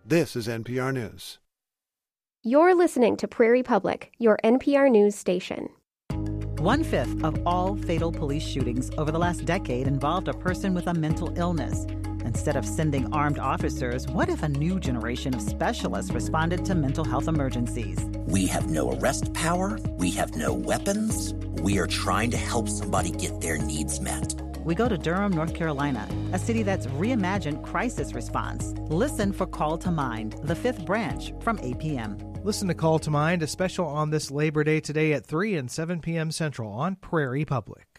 This is NPR News. You're listening to Prairie Public, your NPR News station. 1/5 of all fatal police shootings over the last decade involved a person with a mental illness. Instead of sending armed officers, what if a new generation of specialists responded to mental health emergencies? We have no arrest power. We have no weapons. We are trying to help somebody get their needs met. We go to Durham, North Carolina, a city that's reimagined crisis response. Listen for Call to Mind, the fifth branch, from 8 p.m. Listen to Call to Mind, a special on this Labor Day today at 3 and 7 p.m. Central on Prairie Public.